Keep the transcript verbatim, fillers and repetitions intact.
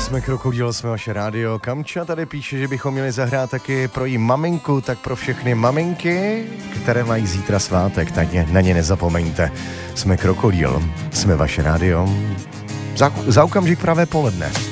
Jsme Krokodýl, jsme vaše rádio. Kamča tady píše, že bychom měli zahrát taky pro jí maminku, tak pro všechny maminky, které mají zítra svátek, tak na ně nezapomeňte. Jsme Krokodýl, jsme vaše rádio. Za, za okamžik pravé poledne.